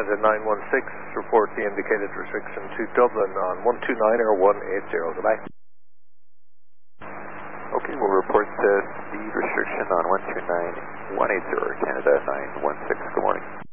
Canada 916, report the indicated restriction to Dublin on 129 or 180. Goodbye. Okay, we'll report the speed restriction on 129, 180, Canada 916. Good morning.